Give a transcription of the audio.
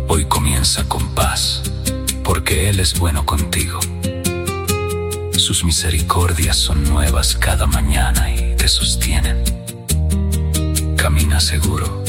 Hoy comienza con paz, porque Él es bueno contigo. Sus misericordias son nuevas cada mañana y te sostienen. Camina seguro,